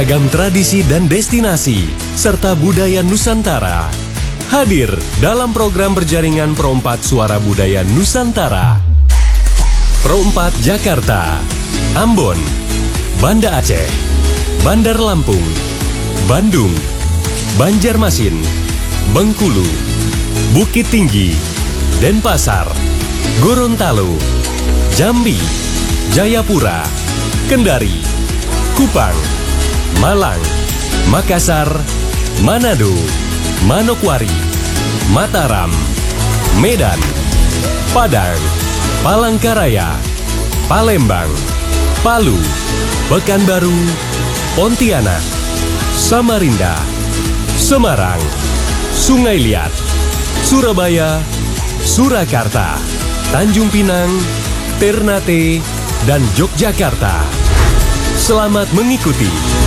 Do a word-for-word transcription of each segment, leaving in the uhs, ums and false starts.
Beragam tradisi dan destinasi, serta budaya Nusantara. Hadir dalam program berjaringan Pro empat Suara Budaya Nusantara. Pro empat Jakarta, Ambon, Banda Aceh, Bandar Lampung, Bandung, Banjarmasin, Bengkulu, Bukit Tinggi, Denpasar, Gorontalo, Jambi, Jayapura, Kendari, Kupang, Malang, Makassar, Manado, Manokwari, Mataram, Medan, Padang, Palangkaraya, Palembang, Palu, Pekanbaru, Pontianak, Samarinda, Semarang, Sungai Liat, Surabaya, Surakarta, Tanjung Pinang, Ternate, dan Yogyakarta. Selamat mengikuti.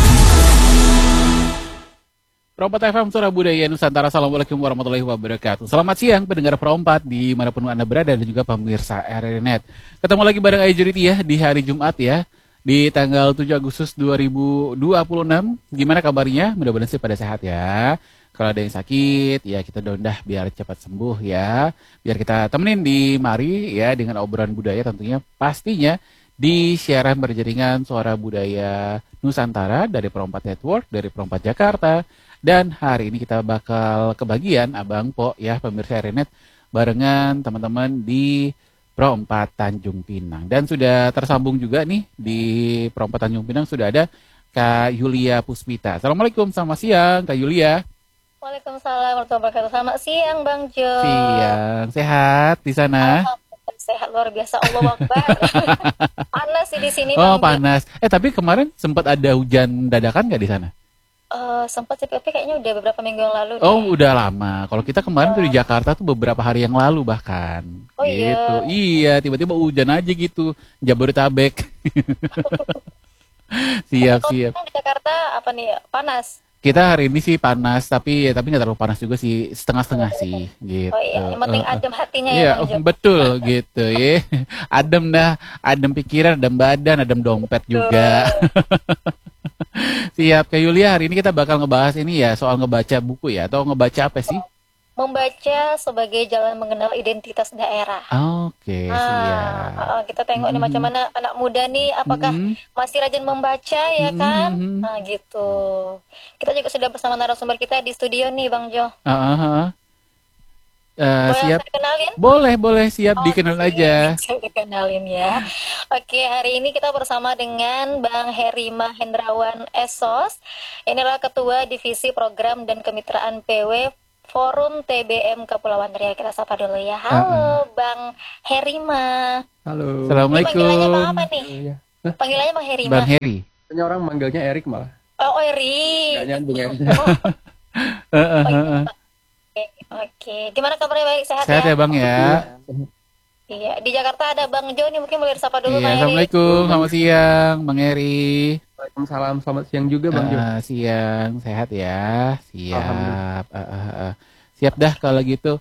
Pro empat F M Suara Budaya Nusantara. Assalamualaikum warahmatullahi wabarakatuh. Selamat siang pendengar Pro empat di manapun Anda berada dan juga pemirsa R R Net. Ketemu lagi bareng Aijuriti ya di hari Jumat ya, di tanggal tujuh Agustus dua ribu dua puluh enam. Gimana kabarnya? Mudah-mudahan sih pada sehat ya. Kalau ada yang sakit ya kita doain dah biar cepat sembuh ya. Biar kita temenin di mari ya dengan obrolan budaya tentunya pastinya di siaran berjaringan Suara Budaya Nusantara dari Pro empat Network, dari Pro empat Jakarta. Dan hari ini kita bakal kebagian Abang Po ya pemirsa R R Net barengan teman-teman di Pro empat Tanjung Pinang. Dan sudah tersambung juga nih di Pro empat Tanjung Pinang sudah ada Kak Yulia Puspita. Assalamualaikum, selamat siang Kak Yulia. Waalaikumsalam warahmatullahi wabarakatuh. Selamat siang Bang Jo. Siang, sehat di sana? Sehat luar biasa, Allah Akbar. Panas sih di sini. Oh Bang panas. Eh tapi kemarin sempat ada hujan dadakan nggak di sana? Uh, sempat sih, tapi kayaknya udah beberapa minggu yang lalu. Oh deh. udah lama. Kalau kita kemarin uh. tuh di Jakarta tuh beberapa hari yang lalu bahkan. Oh gitu. iya. Iya, tiba-tiba hujan aja gitu. Jabodetabek. Siap Kalau siap. Di Jakarta apa nih panas? Kita hari ini sih panas, tapi tapi nggak terlalu panas juga sih, setengah-setengah sih, gitu. Oh iya, yang penting Uh, uh. adem hatinya ya Iya, Bang Jo. betul gitu ya. Adem dah, adem pikiran, adem badan, adem dompet juga. Siap, Kak Yulia, hari ini kita bakal ngebahas ini ya, soal ngebaca buku ya, atau ngebaca apa sih? Membaca sebagai jalan mengenal identitas daerah. Oke, Ah, siap. uh, kita tengok nih Mhm. macam mana anak muda nih, apakah Mhm. masih rajin membaca ya kan? Mhm. Nah gitu. Kita juga sudah bersama narasumber kita di studio nih Bang Jo. Ah, ah, ah. Eh, Boleh siap. saya kenalin? Boleh, boleh, siap, Oke, dikenal aja. saya dikenalin ya. Oke, hari ini kita bersama dengan Bang Herima Hendrawan Esos. Inilah Ketua Divisi Program dan Kemitraan P W Forum T B M Kepulauan Riau. Kita sapa dulu ya. Halo Bang Herima. Halo. Ini Assalamualaikum. panggilannya Bang apa nih? Iya. Panggilannya Bang Herima. Bang Heri. Banyak orang manggilnya Erik malah. Oh, Eri. Gak nyambung ya. Oh, Eh, eh, eh, eh. oke. Gimana kabarnya, baik? Sehat, Sehat ya ya? Bang ya. Iya, di Jakarta ada Bang Jo nih, mungkin boleh disapa dulu Iya, Bang Eri. Assalamualaikum, selamat siang Bang Heri. Waalaikumsalam, selamat siang juga Bang Jo. Ah, siang, sehat ya. Siap. Ah, ah, ah. Siap dah kalau gitu.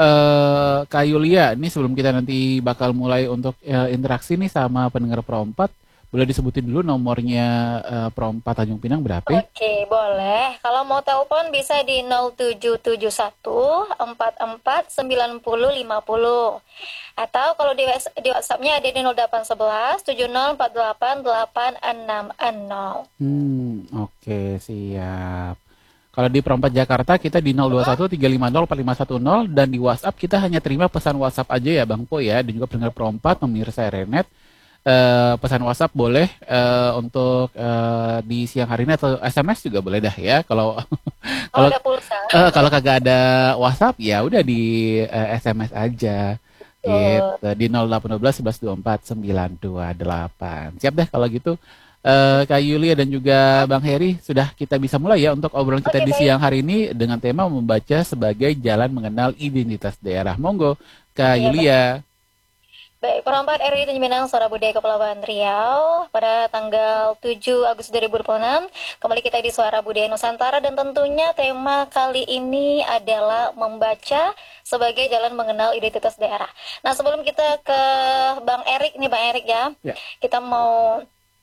Eh Kak Yulia, ini sebelum kita nanti bakal mulai untuk eh, interaksi nih sama pendengar Pro empat, boleh disebutin dulu nomornya eh, Pro empat Tanjung Pinang berapa? Oke, boleh. Kalau mau telepon bisa di nol tujuh tujuh satu empat empat sembilan nol lima nol. Atau kalau di, di WhatsApp-nya ada di nol delapan satu satu tujuh nol empat delapan delapan enam nol. Hmm, oke, siap. Kalau di Pro empat Jakarta kita di nol dua satu tiga lima nol empat lima satu nol dan di WhatsApp kita hanya terima pesan WhatsApp aja ya Bang Po ya, dan juga pendengar Pro empat pemirsa R R Net. Uh, pesan WhatsApp boleh uh, untuk uh, di siang hari ini atau S M S juga boleh dah ya. Kalau kalau ada pulsa. uh, kalau kagak ada WhatsApp ya udah di uh, S M S aja. Gitu di nol delapan satu satu satu dua empat sembilan dua delapan. Siap deh kalau gitu. Uh, Kak Yulia dan juga Bang Heri sudah kita bisa mulai ya untuk obrolan kita Oke, di baik. siang hari ini dengan tema membaca sebagai jalan mengenal identitas daerah. Monggo Kak Iya, Yulia. Baik, Pro empat R I Tanjung Pinang Suara Budaya Kepulauan Riau pada tanggal tujuh Agustus dua ribu dua puluh enam. Kembali kita di Suara Budaya Nusantara dan tentunya tema kali ini adalah membaca sebagai jalan mengenal identitas daerah. Nah, sebelum kita ke Bang Erik nih Bang Erik ya, Ya. kita mau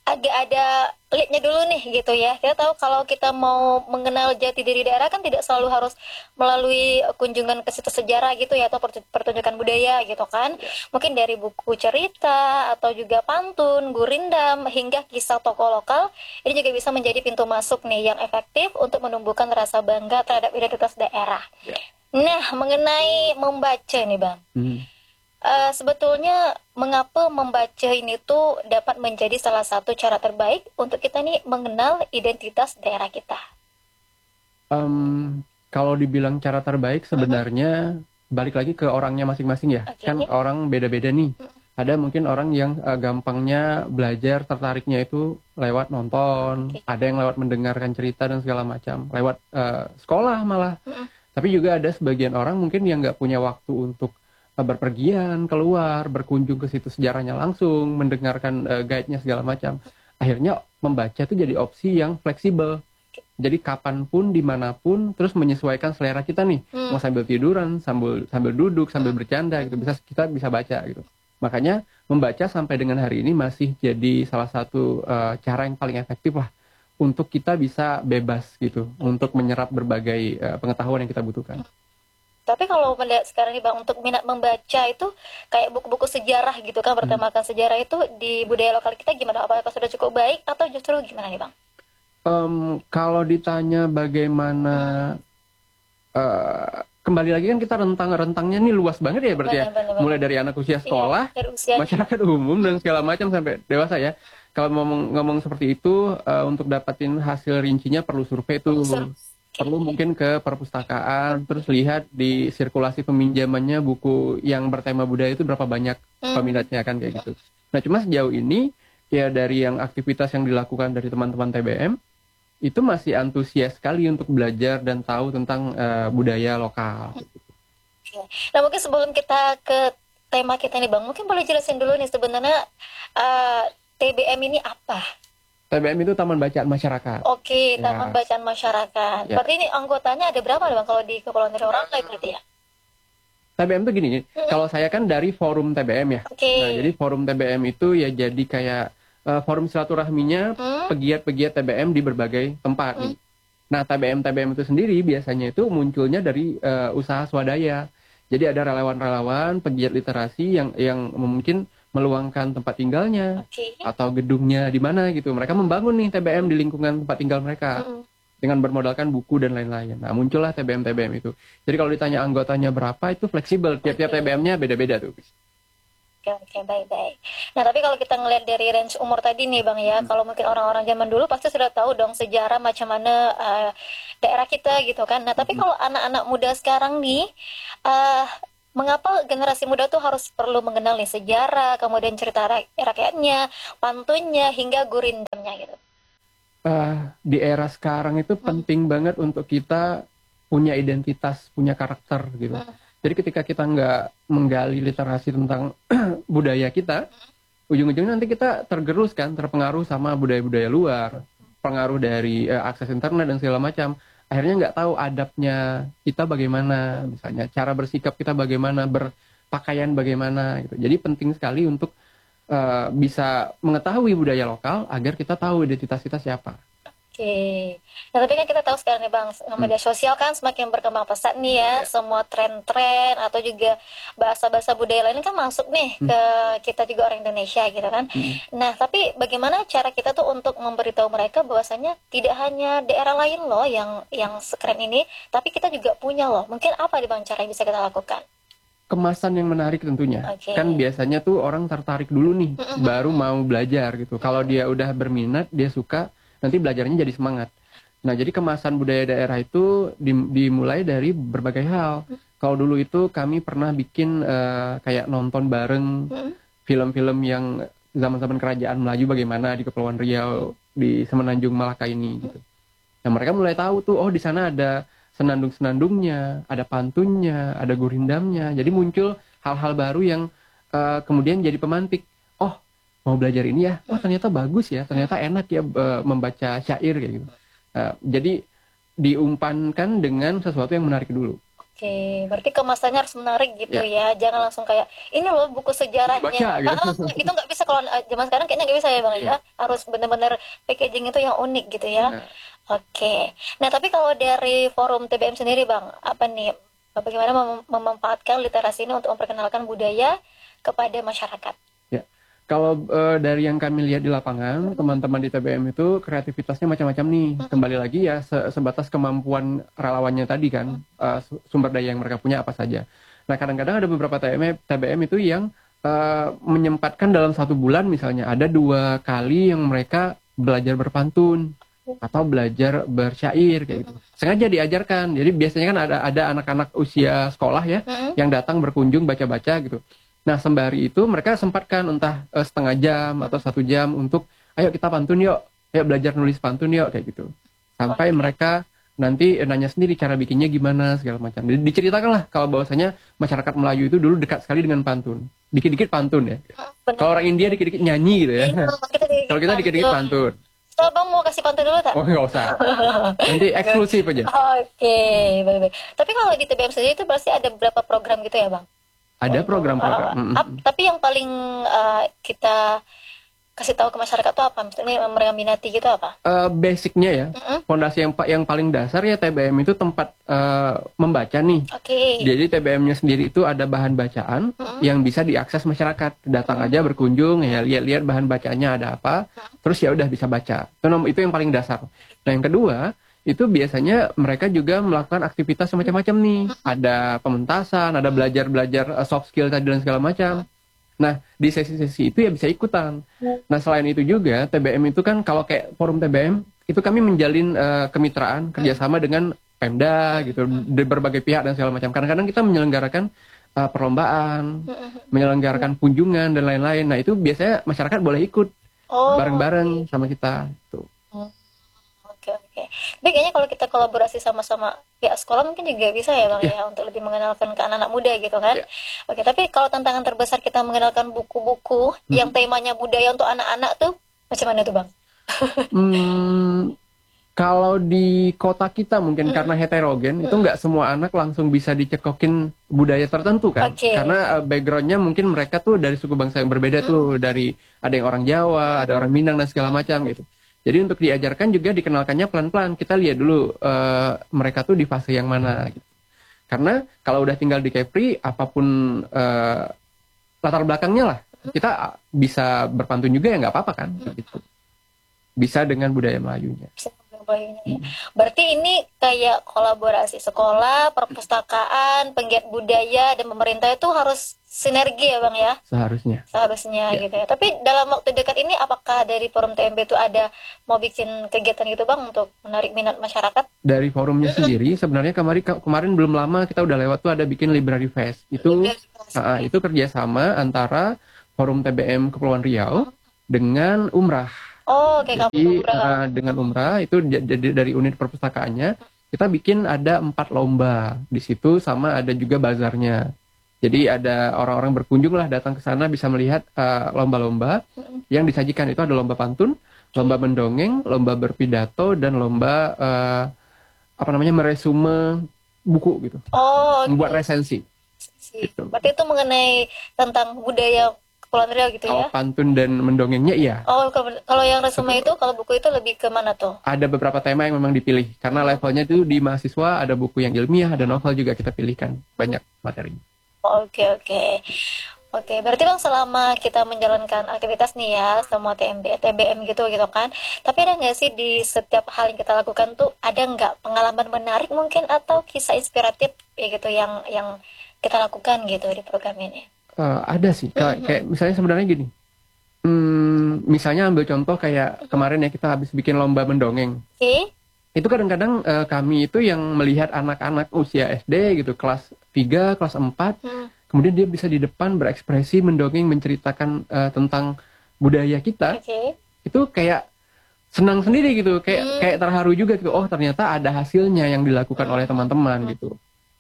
agak ada leadnya dulu nih gitu ya. Kita tahu kalau kita mau mengenal jati diri daerah kan tidak selalu harus melalui kunjungan ke situs sejarah gitu ya, atau pertunjukan budaya gitu kan. Mungkin dari buku cerita atau juga pantun, gurindam hingga kisah tokoh lokal, ini juga bisa menjadi pintu masuk nih yang efektif untuk menumbuhkan rasa bangga terhadap identitas daerah. Ya. Nah, mengenai membaca nih Bang. Hmm. Uh, sebetulnya mengapa membaca ini tuh dapat menjadi salah satu cara terbaik untuk kita nih mengenal identitas daerah kita? Um, kalau dibilang cara terbaik sebenarnya uh-huh. balik lagi ke orangnya masing-masing ya. Okay. Kan orang beda-beda nih. Uh-huh. Ada mungkin orang yang uh, gampangnya belajar, tertariknya itu lewat nonton. Okay. Ada yang lewat mendengarkan cerita dan segala macam. Lewat uh, sekolah malah. Uh-huh. Tapi juga ada sebagian orang mungkin yang nggak punya waktu untuk berpergian keluar, berkunjung ke situs sejarahnya langsung, mendengarkan uh, guide-nya segala macam. Akhirnya membaca itu jadi opsi yang fleksibel. Jadi kapanpun, dimanapun, terus menyesuaikan selera kita nih. Hmm. Mau sambil tiduran, sambil sambil duduk, sambil bercanda gitu, bisa kita bisa baca gitu. Makanya membaca sampai dengan hari ini masih jadi salah satu uh, cara yang paling efektif lah untuk kita bisa bebas gitu, untuk menyerap berbagai uh, pengetahuan yang kita butuhkan. Tapi kalau melihat sekarang nih Bang, untuk minat membaca itu kayak buku-buku sejarah gitu kan, bertemakan hmm. sejarah itu di budaya lokal kita gimana? Apakah sudah cukup baik atau justru gimana nih Bang? Um, kalau ditanya bagaimana, uh, kembali lagi kan kita rentang-rentangnya nih luas banget ya berarti ya. Bener, bener. Mulai dari anak usia sekolah, iya, usia masyarakat umum dan segala macam sampai dewasa ya. Kalau ngomong, ngomong seperti itu, uh, untuk dapatin hasil rincinya perlu survei tuh. Sur- Perlu mungkin ke perpustakaan, terus lihat di sirkulasi peminjamannya buku yang bertema budaya itu berapa banyak peminatnya kan kayak gitu. Nah cuma sejauh ini ya dari yang aktivitas yang dilakukan dari teman-teman T B M itu masih antusias sekali untuk belajar dan tahu tentang uh, budaya lokal. Nah mungkin sebelum kita ke tema kita nih Bang, mungkin boleh jelasin dulu nih sebenarnya uh, T B M ini apa? T B M itu Taman Bacaan Masyarakat. Oke, Taman ya. Bacaan Masyarakat. Ya. Berarti ini anggotanya ada berapa Bang kalau di Kepulauan Riau Rantai berarti ya? T B M itu gini, hmm. kalau saya kan dari forum T B M ya. Okay. Nah, jadi forum T B M itu ya jadi kayak uh, forum silaturahminya hmm. pegiat-pegiat T B M di berbagai tempat. Hmm. Nih. Nah, T B M-T B M itu sendiri biasanya itu munculnya dari uh, usaha swadaya. Jadi ada relawan-relawan, pegiat literasi yang yang mungkin meluangkan tempat tinggalnya okay. atau gedungnya di mana gitu. Mereka membangun nih T B M di lingkungan tempat tinggal mereka mm. dengan bermodalkan buku dan lain-lain. Nah muncullah T B M-T B M itu. Jadi kalau ditanya anggotanya berapa itu fleksibel. Tiap-tiap okay. T B M-nya beda-beda tuh. Oke, okay, baik-baik. Nah tapi kalau kita ngelihat dari range umur tadi nih Bang ya, hmm. kalau mungkin orang-orang zaman dulu pasti sudah tahu dong sejarah macam mana uh, daerah kita gitu kan. Nah tapi hmm. kalau anak-anak muda sekarang nih, uh, mengapa generasi muda tuh harus perlu mengenal nih sejarah, kemudian cerita rakyatnya, pantunnya, hingga gurindamnya gitu? Uh, di era sekarang itu hmm. penting banget untuk kita punya identitas, punya karakter gitu. Hmm. Jadi ketika kita nggak menggali literasi tentang budaya kita, hmm. ujung-ujungnya nanti kita tergerus kan, terpengaruh sama budaya-budaya luar, pengaruh dari uh, akses internet dan segala macam. Akhirnya nggak tahu adabnya kita bagaimana, misalnya cara bersikap kita bagaimana, berpakaian bagaimana gitu. Jadi penting sekali untuk uh, bisa mengetahui budaya lokal agar kita tahu identitas kita siapa. Oke, nah tapi kan kita tahu sekarang nih Bang, media sosial kan semakin berkembang pesat nih ya, semua tren-tren atau juga bahasa-bahasa budaya lain kan masuk nih ke kita juga orang Indonesia gitu kan. Nah tapi bagaimana cara kita tuh untuk memberitahu mereka bahwasanya tidak hanya daerah lain loh yang yang sekeren ini, tapi kita juga punya loh. Mungkin apa nih Bang cara yang bisa kita lakukan? Kemasan yang menarik tentunya. Okay. Kan biasanya tuh orang tertarik dulu nih, mm-hmm. baru mau belajar gitu. Kalau dia udah berminat, dia suka, nanti belajarnya jadi semangat. Nah, jadi kemasan budaya daerah itu dimulai dari berbagai hal. Kalau dulu itu kami pernah bikin uh, kayak nonton bareng hmm. film-film yang zaman-zaman kerajaan Melayu bagaimana di Kepulauan Riau, di Semenanjung Malaka ini gitu. Nah, mereka mulai tahu tuh, oh di sana ada senandung-senandungnya, ada pantunnya, ada gurindamnya. Jadi muncul hal-hal baru yang uh, kemudian jadi pemantik. Oh, mau belajar ini ya, oh ternyata bagus ya, ternyata enak ya uh, membaca syair kayak gitu. Uh, jadi diumpankan dengan sesuatu yang menarik dulu. Oke, berarti kemasannya harus menarik gitu ya, jangan langsung kayak ini loh buku sejarahnya. Baca, gitu. Ah, ah, itu nggak bisa kalau uh, zaman sekarang kayaknya nggak bisa ya bang ya, harus benar-benar packaging itu yang unik gitu ya. Nah, Oke, nah tapi kalau dari forum T B M sendiri bang, apa nih, bagaimana mem- memanfaatkan literasi ini untuk memperkenalkan budaya kepada masyarakat? ya. Kalau eh, dari yang kami lihat di lapangan, teman-teman di T B M itu kreativitasnya macam-macam nih. Kembali lagi ya se- sebatas kemampuan relawannya tadi kan, eh, su- sumber daya yang mereka punya apa saja. Nah kadang-kadang ada beberapa T B M, T B M itu yang eh, menyempatkan dalam satu bulan misalnya ada dua kali yang mereka belajar berpantun atau belajar bersyair kayak gitu. Sengaja diajarkan. Jadi biasanya kan ada ada anak-anak usia sekolah ya yang datang berkunjung baca-baca gitu. Nah, sembari itu mereka sempatkan entah eh, setengah jam atau satu jam untuk, ayo kita pantun yuk, ayo belajar nulis pantun yuk, kayak gitu. Sampai mereka nanti eh, nanya sendiri cara bikinnya gimana, segala macam. Jadi diceritakan lah kalau bahwasanya masyarakat Melayu itu dulu dekat sekali dengan pantun. Dikit-dikit pantun ya. Kalau orang India dikit-dikit nyanyi gitu ya. Kalau kita dikit-dikit pantun. So, bang mau kasih pantun dulu tak? Oh, nggak usah. Nanti eksklusif aja. Oke, baik-baik. Tapi kalau di T B M sendiri itu pasti ada beberapa program gitu ya bang? Ada program-program. Uh, Mm-mm. ap- tapi yang paling uh, kita kasih tahu ke masyarakat itu apa? Misalnya yang mereka minati gitu apa? Eh, basicnya ya, Mm-mm. fondasi yang pa- yang paling dasar ya T B M itu tempat eh, membaca nih. Oke. Jadi T B M-nya sendiri itu ada bahan bacaan yang bisa diakses masyarakat. Datang aja berkunjung ya, lihat-lihat bahan bacaannya ada apa, terus ya udah bisa baca. Itu nom- itu yang paling dasar. Nah, yang kedua, itu biasanya mereka juga melakukan aktivitas macam-macam nih. Ada pementasan, ada belajar-belajar eh, soft skill tadi dan segala macam. Nah, di sesi-sesi itu ya bisa ikutan. Nah, selain itu juga T B M itu kan kalau kayak forum T B M itu kami menjalin eh, kemitraan kerjasama dengan Pemda gitu, dari berbagai pihak dan segala macam. Kadang-kadang kita menyelenggarakan eh, perlombaan, menyelenggarakan kunjungan dan lain-lain. Nah, itu biasanya masyarakat boleh ikut Oh, bareng-bareng sama kita. Tuh. oke oke. Tapi kayaknya kalau kita kolaborasi sama-sama pihak sekolah mungkin juga bisa ya bang ya untuk lebih mengenalkan ke anak-anak muda gitu kan. Iya. Oke, tapi kalau tantangan terbesar kita mengenalkan buku-buku yang temanya budaya untuk anak-anak tuh macam mana tuh bang? Hmm, kalau di kota kita mungkin karena heterogen itu nggak semua anak langsung bisa dicekokin budaya tertentu kan, Oke. karena uh, backgroundnya mungkin mereka tuh dari suku bangsa yang berbeda tuh, dari ada yang orang Jawa, ada orang Minang dan segala macam gitu. Jadi untuk diajarkan juga dikenalkannya pelan-pelan. Kita lihat dulu uh, mereka tuh di fase yang mana gitu. Karena kalau udah tinggal di Kepri, apapun uh, latar belakangnya lah, kita bisa berpantun juga ya nggak apa-apa kan gitu. Bisa dengan budaya Melayunya. Ya. Berarti ini kayak kolaborasi sekolah, perpustakaan, penggiat budaya dan pemerintah itu harus sinergi ya bang ya, Seharusnya. seharusnya Ya. gitu ya. Tapi dalam waktu dekat ini apakah dari forum T M B itu ada mau bikin kegiatan gitu bang untuk menarik minat masyarakat? Dari forumnya sendiri sebenarnya kemarin kemarin belum lama kita udah lewat tuh ada bikin Library Fest. Itu uh, itu kerjasama antara forum T B M Kepulauan Riau dengan Umrah. Oh, kayak Jadi kamu uh, dengan Umrah itu j- jadi dari unit perpustakaannya kita bikin ada empat lomba di situ, sama ada juga bazarnya. Jadi ada orang-orang berkunjung lah datang ke sana bisa melihat uh, lomba-lomba yang disajikan. Itu ada lomba pantun, lomba mendongeng, lomba berpidato, dan lomba uh, apa namanya meresume buku gitu, Oh, membuat resensi. sih. Berarti itu mengenai tentang budaya Kepulauan Riau gitu Kalau ya? pantun dan mendongengnya iya. Oh, kalau kalau yang resume itu, kalau buku itu lebih ke mana tuh? Ada beberapa tema yang memang dipilih karena levelnya itu di mahasiswa ada buku yang ilmiah, ada novel juga kita pilihkan, banyak materi. Oh, Oke, oke. Oke, berarti bang selama kita menjalankan aktivitas nih ya, semua T M B, T B M gitu gitu kan. Tapi ada nggak sih di setiap hal yang kita lakukan tuh ada nggak pengalaman menarik mungkin atau kisah inspiratif ya gitu yang yang kita lakukan gitu di program ini? Uh, ada sih, kayak, kayak misalnya sebenarnya gini, hmm, misalnya ambil contoh kayak kemarin ya kita habis bikin lomba mendongeng. Oke. Itu kadang-kadang uh, kami itu yang melihat anak-anak usia S D gitu, kelas tiga, kelas empat, Hmm. kemudian dia bisa di depan berekspresi mendongeng menceritakan uh, tentang budaya kita. Oke. Itu kayak senang sendiri gitu, kayak Hmm. kayak terharu juga gitu. Oh, ternyata ada hasilnya yang dilakukan oleh teman-teman gitu.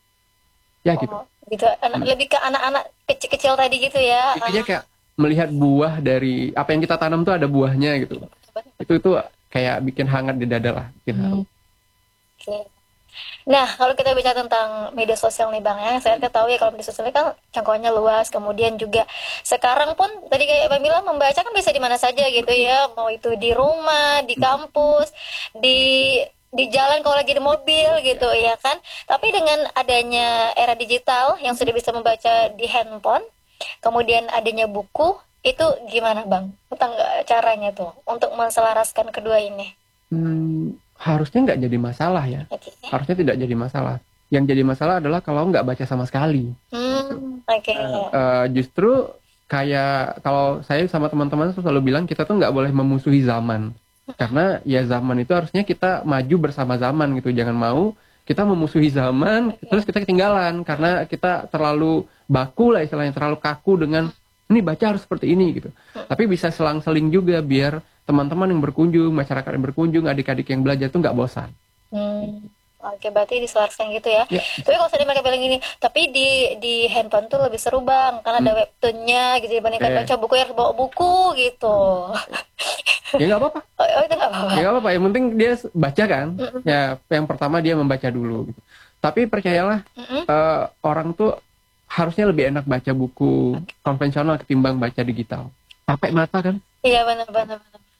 Ya gitu. Oh, gitu. Anak, lebih ke anak-anak kecil-kecil tadi gitu ya. Intinya kayak melihat buah dari apa yang kita tanam tuh ada buahnya gitu. Itu itu kayak bikin hangat di dada lah, bikin haru. Oke. Nah, kalau kita bicara tentang media sosial nih Bang ya, saya tahu ya kalau media sosial kan jangkauannya luas, kemudian juga sekarang pun tadi kayak Bang bilang membaca kan bisa di mana saja gitu ya, mau itu di rumah, di kampus, di di jalan kalau lagi di mobil gitu ya kan. Tapi dengan adanya era digital yang sudah bisa membaca di handphone, kemudian adanya buku, itu gimana Bang? Tentang caranya tuh untuk menselaraskan kedua ini? Hmm, harusnya nggak jadi masalah ya. Oke. Harusnya tidak jadi masalah. Yang jadi masalah adalah kalau nggak baca sama sekali. Hmm, oke. Uh, justru kayak kalau saya sama teman-teman selalu bilang kita tuh nggak boleh memusuhi zaman. Karena ya zaman itu harusnya kita maju bersama zaman gitu. Jangan mau kita memusuhi zaman, terus kita ketinggalan. Karena kita terlalu baku lah istilahnya, terlalu kaku dengan ini baca harus seperti ini gitu. Tapi bisa selang-seling juga biar teman-teman yang berkunjung, masyarakat yang berkunjung, adik-adik yang belajar tuh nggak bosan. Hmm. Oke, berarti diselaraskan gitu ya. Ya. Tapi kalau saya mereka bilang gini, tapi di di handphone tuh lebih seru Bang, karena ada Hmm. webtoonnya gitu dibandingkan Eh. baca buku yang harus bawa buku gitu. Ya nggak apa-apa. Oh, oh, itu nggak apa-apa. Ya nggak apa-apa. Yang penting dia baca kan. Ya yang pertama dia membaca dulu. Gitu. Tapi percayalah Mm-mm. eh, orang tuh harusnya lebih enak baca buku konvensional ketimbang baca digital. Capek mata kan? Iya benar-benar.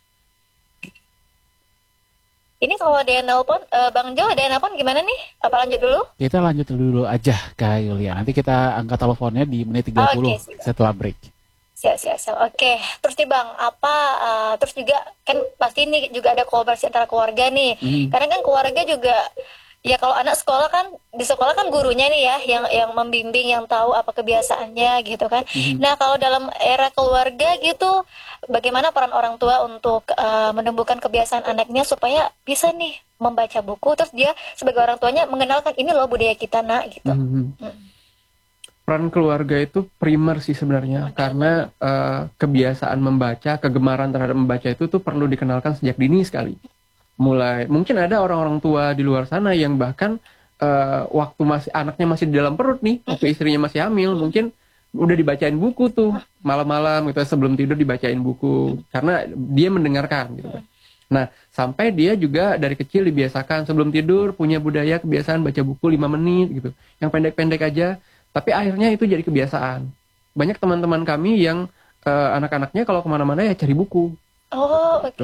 Ini kalau ada yang nelpon, eh, Bang Jo ada yang nelpon gimana nih? Apa lanjut dulu? Kita lanjut dulu aja Kak Yulia. Nanti kita angkat teleponnya di menit tiga puluh Oke, siap. setelah break. Siap, siap, siap. Oke, terus nih Bang, apa, eh, terus juga kan pasti ini juga ada kolaborasi antara keluarga nih. Hmm. Karena kan keluarga juga, ya kalau anak sekolah kan, di sekolah kan gurunya nih ya, yang yang membimbing, yang tahu apa kebiasaannya gitu kan. Nah kalau dalam era keluarga gitu, bagaimana peran orang tua untuk eh, menumbuhkan kebiasaan anaknya supaya bisa nih membaca buku, terus dia sebagai orang tuanya mengenalkan ini loh budaya kita nak gitu. Mhm. Hmm. Peran keluarga itu primer sih sebenarnya. Karena eh, kebiasaan membaca, kegemaran terhadap membaca itu tuh perlu dikenalkan sejak dini sekali. Mulai mungkin ada orang-orang tua di luar sana yang bahkan eh, waktu masih anaknya masih di dalam perut nih, waktu istrinya masih hamil, mungkin udah dibacain buku tuh malam-malam gitu sebelum tidur dibacain buku karena dia mendengarkan gitu kan. Nah, sampai dia juga dari kecil dibiasakan sebelum tidur punya budaya kebiasaan baca buku lima menit gitu. Yang pendek-pendek aja, tapi akhirnya itu jadi kebiasaan. Banyak teman-teman kami yang eh, anak-anaknya kalau kemana-mana ya cari buku. Oh oke.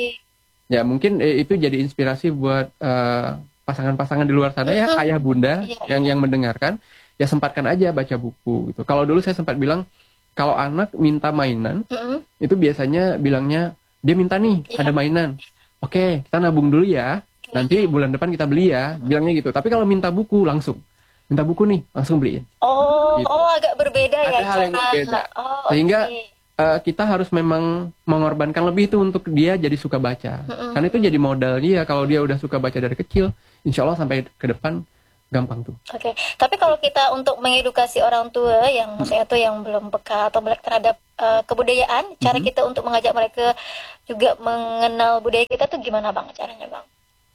Ya mungkin eh, itu jadi inspirasi buat eh, pasangan-pasangan di luar sana ya, Mhm. ayah bunda Iya, yang yang mendengarkan, ya sempatkan aja baca buku gitu. Kalau dulu saya sempat bilang kalau anak minta mainan Mm-mm. itu biasanya bilangnya dia minta nih Iya. ada mainan. Oke, kita nabung dulu ya. Nanti bulan depan kita beli ya, bilangnya gitu. Tapi kalau minta buku langsung. Minta buku nih, langsung beliin. Oh, Gitu. oh agak berbeda ya Ada hal yang cara. berbeda. Oh, Sehingga oke. Eh, kita harus memang mengorbankan lebih tuh untuk dia jadi suka baca. Mm-mm. Karena itu jadi modal dia. Kalau dia udah suka baca dari kecil, insya Allah sampai ke depan gampang tuh. Oke, tapi kalau kita untuk mengedukasi orang tua yang maksudnya tuh yang belum peka atau melek terhadap eh, kebudayaan, cara kita untuk mengajak mereka juga mengenal budaya kita tuh gimana Bang caranya Bang?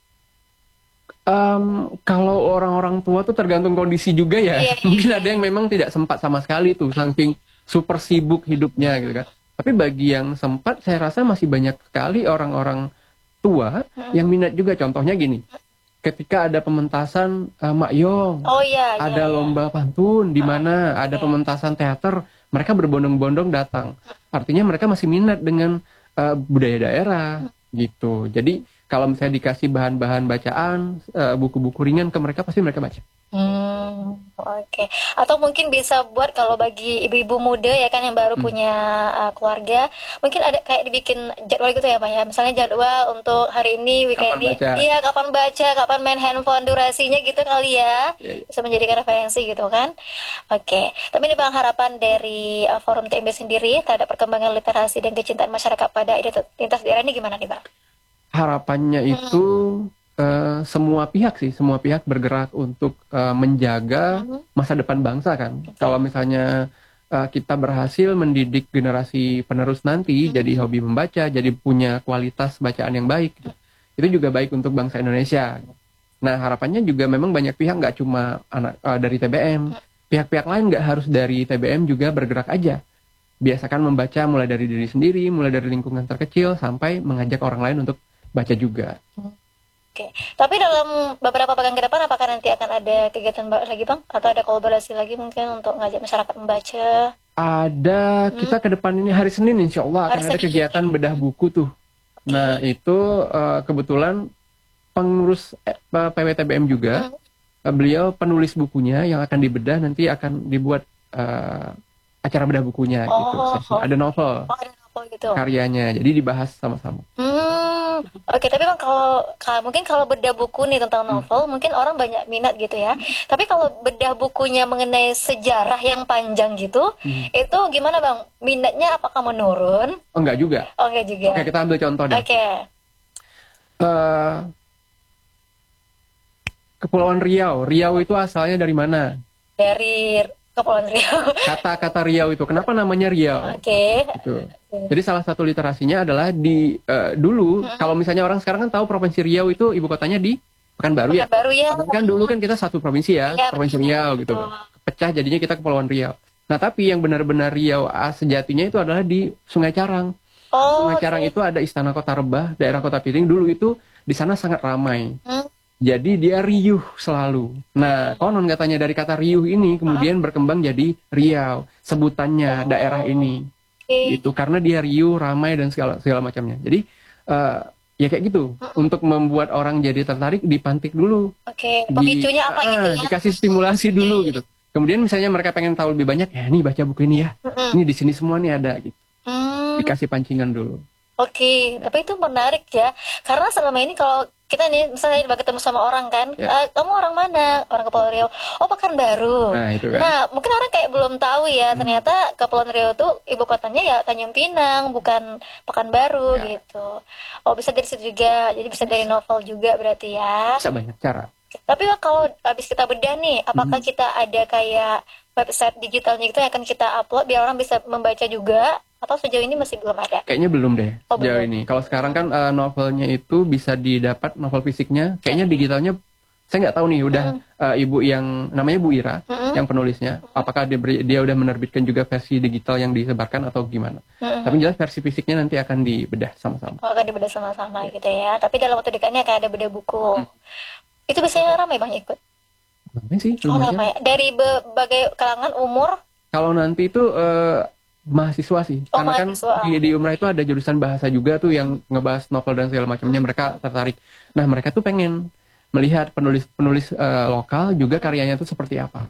Em, kalau orang-orang tua tuh tergantung kondisi juga ya. Iya. Mungkin ada yang memang tidak sempat sama sekali tuh, saking super sibuk hidupnya gitu kan. Tapi bagi yang sempat, saya rasa masih banyak sekali orang-orang tua yang minat juga. Contohnya gini, ketika ada pementasan eh, Mak Yong, Oh iya, iya, ada iya. lomba pantun di mana ada oke. pementasan teater, mereka berbondong-bondong datang. Artinya mereka masih minat dengan eh, budaya daerah gitu. Jadi kalau misalnya dikasih bahan-bahan bacaan, eh, buku-buku ringan ke mereka, pasti mereka baca. Hmm, oke. Atau mungkin bisa buat kalau bagi ibu-ibu muda ya kan yang baru Hmm. punya uh, keluarga, mungkin ada kayak dibikin jadwal gitu ya Pak ya. Misalnya jadwal untuk hari ini, weekend Kapan ini, baca? iya kapan baca, kapan main handphone, durasinya gitu kali ya. Iya, iya. Bisa menjadikan referensi gitu kan. Oke. Tapi ini Bang harapan dari uh, Forum T M B sendiri terhadap perkembangan literasi dan kecintaan masyarakat pada identitas daerah ini gimana nih Bang? Harapannya itu eh, semua pihak sih, semua pihak bergerak untuk eh, menjaga masa depan bangsa kan. Kalau misalnya eh, kita berhasil mendidik generasi penerus nanti jadi hobi membaca, jadi punya kualitas bacaan yang baik, gitu. Itu juga baik untuk bangsa Indonesia. Nah harapannya juga memang banyak pihak, nggak cuma anak eh, dari T B M, pihak-pihak lain nggak harus dari T B M juga bergerak aja. Biasakan membaca mulai dari diri sendiri, mulai dari lingkungan terkecil sampai mengajak orang lain untuk baca juga. Oke, tapi dalam beberapa pekan ke depan apakah nanti akan ada kegiatan baru lagi Bang? Atau ada kolaborasi lagi mungkin untuk ngajak masyarakat membaca? Ada, kita ke depan ini hari Senin insya Allah akan Hari ada Senin. kegiatan bedah buku tuh. Nah itu eh, kebetulan pengurus eh, P W T B M juga, eh, beliau penulis bukunya yang akan dibedah nanti akan dibuat eh, acara bedah bukunya gitu. Oh, Sesi. oh. Ada novel Oh, ada novel gitu. karyanya, jadi dibahas sama-sama. Hmm, oke, tapi Bang kalau ka- mungkin kalau bedah buku nih tentang Hmm. novel, mungkin orang banyak minat gitu ya. Tapi kalau bedah bukunya mengenai sejarah yang panjang gitu, Hmm. itu gimana Bang? Minatnya apakah menurun? Oh enggak juga. Oke juga. Oke kita ambil contoh deh. Oke. Eh, Kepulauan Riau. Riau itu asalnya dari mana? Dari Kepulauan Riau. Kata-kata Riau itu, kenapa namanya Riau? Oke. Gitu. Jadi salah satu literasinya adalah di eh, dulu, kalau misalnya orang sekarang kan tahu Provinsi Riau itu ibu kotanya di Pekanbaru ya. Baru ya. Kan dulu kan kita satu provinsi ya, Iya, Provinsi betul. Riau gitu. Pecah jadinya kita Kepulauan Riau. Nah tapi yang benar-benar Riau ah, sejatinya itu adalah di Sungai Carang. Oh, Sungai Carang oke. itu ada Istana Kota Rebah, daerah Kota Piring. Dulu itu di sana sangat ramai. Hmm. Jadi dia riuh selalu. Nah, konon katanya dari kata riuh ini kemudian berkembang jadi Riau, sebutannya daerah ini. Oke. Itu karena dia riuh, ramai dan segala segala macamnya. Jadi eh, ya kayak gitu. Untuk membuat orang jadi tertarik dipantik dulu. Oke, Di- pemicunya apa ah, gitu ya? Dikasih stimulasi dulu gitu. Kemudian misalnya mereka pengen tahu lebih banyak, ya nih baca buku ini ya. Mm-mm. Ini di sini semua nih ada gitu. Hmm. Dikasih pancingan dulu. Oke, tapi itu menarik ya. Karena selama ini kalau kita nih misalnya ketemu sama orang kan, Ya. "Eh, kamu orang mana? Orang Kepulauan Riau. Oh, Pekanbaru. Nah, itu kan. Nah, mungkin orang kayak belum tahu ya, ternyata Kepulauan Riau tuh ibu kotanya ya Tanjung Pinang, bukan Pekanbaru Ya. gitu. Oh, bisa dari situ juga. Jadi bisa dari novel juga berarti ya. Bisa banyak cara. Tapi Wak, kalau habis kita bedah nih, apakah Hmm. kita ada kayak website digitalnya gitu yang akan kita upload biar orang bisa membaca juga? Atau sejauh ini masih belum ada? Kayaknya belum deh Oh, sejauh belum. ini. Kalau sekarang kan eh, novelnya itu bisa didapat novel fisiknya. Kayaknya digitalnya saya nggak tahu nih. Udah eh, ibu yang namanya Bu Ira Mm-mm. yang penulisnya. Apakah dia beri- dia udah menerbitkan juga versi digital yang disebarkan atau gimana? Mm-mm. Tapi jelas versi fisiknya nanti akan dibedah sama-sama. Oh, akan dibedah sama-sama gitu ya. Tapi dalam waktu dekat ini akan ada bedah buku. Itu biasanya ramai Bang ikut. Ramai sih Oh, lumayan. ramai. Dari berbagai kalangan umur. Kalau nanti itu eh, mahasiswa sih, Oh, karena mahasiswa. kan di, di Umrah itu ada jurusan bahasa juga tuh yang ngebahas novel dan segala macamnya, mereka tertarik. Nah mereka tuh pengen melihat penulis-penulis eh, lokal juga karyanya tuh seperti apa.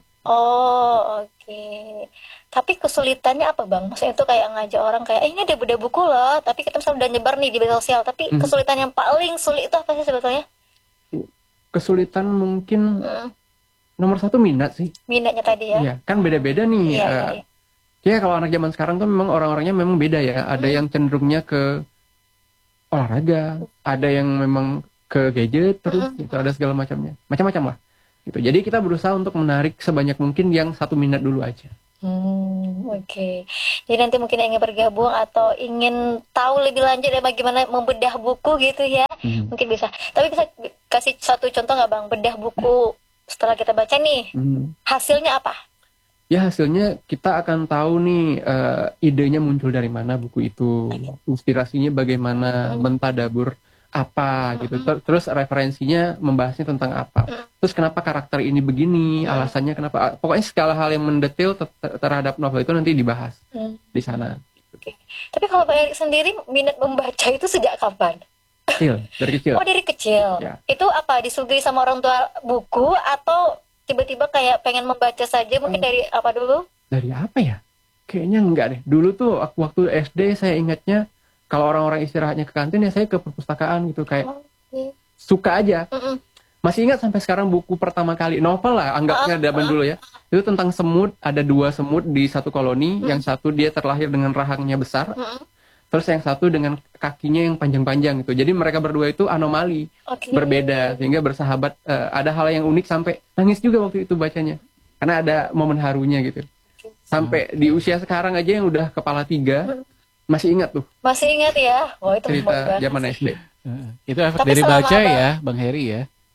Oh, oke. Tapi kesulitannya apa Bang? Maksudnya itu kayak ngajak orang kayak, eh ini ada bedah buku loh. Tapi kita misalnya udah nyebar nih di media sosial. Tapi Hmm. kesulitan yang paling sulit itu apa sih sebetulnya? Kesulitan mungkin Hmm. nomor satu minat sih. Minatnya tadi ya. Iya, kan beda-beda nih. Iya, eh, iya, iya. Ya kalau anak zaman sekarang tuh memang orang-orangnya memang beda ya. Ada Hmm. yang cenderungnya ke olahraga, ada yang memang ke gadget terus Hmm. gitu, ada segala macamnya, macam-macam lah. Gitu. Jadi kita berusaha untuk menarik sebanyak mungkin yang satu minat dulu aja. Hmm, oke. Jadi nanti mungkin yang ingin bergabung atau ingin tahu lebih lanjut ya bagaimana membedah buku gitu ya, Hmm. mungkin bisa. Tapi bisa kasih satu contoh nggak Bang, bedah buku setelah kita baca nih, Hmm. hasilnya apa? Ya hasilnya kita akan tahu nih eh, idenya muncul dari mana buku itu, inspirasinya bagaimana, mentadabur apa gitu. Ter- Terus referensinya membahasnya tentang apa. Terus kenapa karakter ini begini, alasannya kenapa. Pokoknya segala hal yang mendetail ter- ter- terhadap novel itu nanti dibahas Hmm, di sana. oke. Tapi kalau Pak Erik sendiri minat membaca itu sejak kapan? Kecil, dari kecil. Oh dari kecil. Ya. Itu apa disuguhi sama orang tua buku atau tiba-tiba kayak pengen membaca saja? Mungkin dari apa dulu? Dari apa ya? Kayaknya enggak deh. Dulu tuh aku waktu S D saya ingatnya kalau orang-orang istirahatnya ke kantin ya saya ke perpustakaan gitu kayak Oh, oke. suka aja. Mm-mm. Masih ingat sampai sekarang buku pertama kali novel lah anggapnya Ah, zaman ah. dulu ya. Itu tentang semut, ada dua semut di satu koloni, yang satu dia terlahir dengan rahangnya besar, Mm-mm. terus yang satu dengan kakinya yang panjang-panjang gitu. Jadi mereka berdua itu anomali, Oke. berbeda sehingga bersahabat. Eh, ada hal yang unik sampai nangis juga waktu itu bacanya. Karena ada momen harunya gitu. Sampai di usia sekarang aja yang udah kepala tiga masih ingat tuh Masih ingat ya? Oh itu cerita hebat banget zaman sih. S D. Heeh. Itu efek Tapi dari selama baca ada- ya, Bang Heri ya.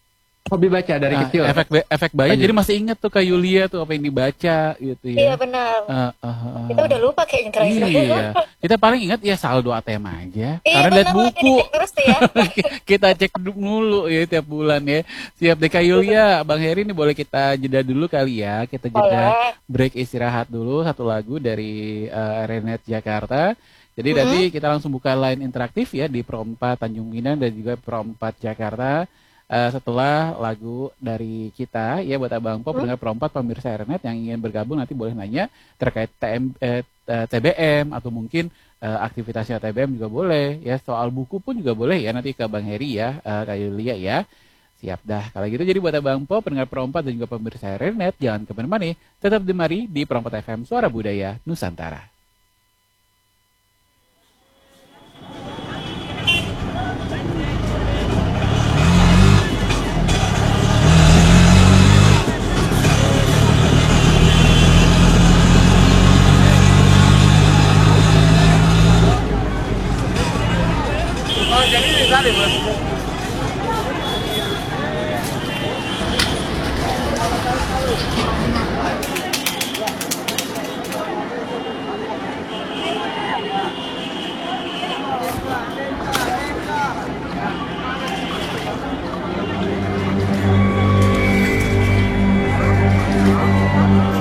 Hobi baca dari Nah, kecil. efek efek baca Lanjut. jadi masih ingat tuh Kak Yulia tuh apa yang dibaca gitu ya. Iya benar. Uh, uh, uh, Kita udah lupa kayaknya terakhir. Iya, kita paling ingat ya saldo A T M aja. Iya Karena lihat benar, makanya buku. dicek terus tuh ya. Kita cek dulu ya tiap bulan ya. Siap deh Kak Yulia, Bang Heri ini boleh kita jeda dulu kali ya. Kita jeda Boleh. break istirahat dulu satu lagu dari uh, Renet Jakarta. Jadi Mm-hmm. nanti kita langsung buka line interaktif ya di Pro empat Tanjung Pinang dan juga Pro empat Jakarta. Uh, setelah lagu dari kita ya buat Abang Po, pendengar Pro empat pemirsa Renet yang ingin bergabung nanti boleh nanya terkait T M, eh, T B M atau mungkin uh, aktivitasnya T B M juga boleh ya, soal buku pun juga boleh ya nanti ke Bang Heri ya, uh, Kak Yulia ya. Siap dah kalau gitu. Jadi buat Abang Po, pendengar Pro empat dan juga pemirsa Renet, jangan kemana-mana, tetap demari di Pro empat F M Suara Budaya Nusantara.